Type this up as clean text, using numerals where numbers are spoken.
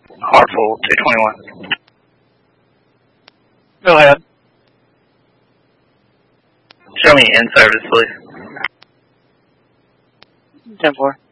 Hartful 221. Go ahead. Show me in service, please. 10-4.